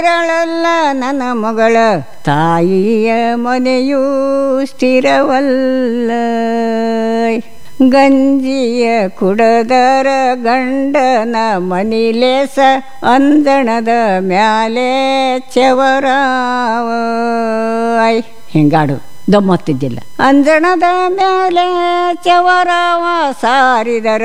ಳಲ್ಲ ನನ್ನ ಮಗಳ ತಾಯಿಯ ಮನೆಯೂ ಸ್ಥಿರವಲ್ಲ. ಗಂಜಿಯ ಕುಡದರ ಗಂಡನ ಮನಿಲೇಸ ಅಂದಣದ ಮ್ಯಾಲೆ ಚವರಾವ. ಹಿಂಗಾಡು ದಮ್ಮತ್ತಿದ್ದಿಲ್ಲ. ಅಂಜಣದ ಮೇಲೆ ಚವರಾವ ಸಾರಿದರ